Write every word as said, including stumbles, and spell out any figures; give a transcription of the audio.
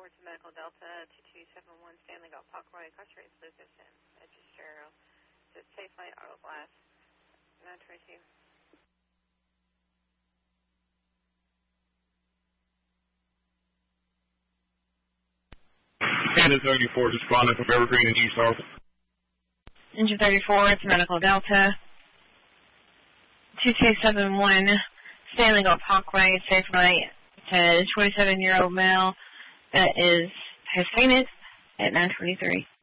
forward to Medical Delta two two seven one Stanley Galt Parkway, incarcerated Lucas and Edgestero. Is it Safe Light Auto Glass? nine twenty-two. Engine thirty-four, responding from Evergreen and East Hartford. Engine thirty-four, it's Medical Delta two two seven one Stanley Galt Parkway, Safe Light. It's a twenty-seven-year-old male that is has fainted at nine twenty-three.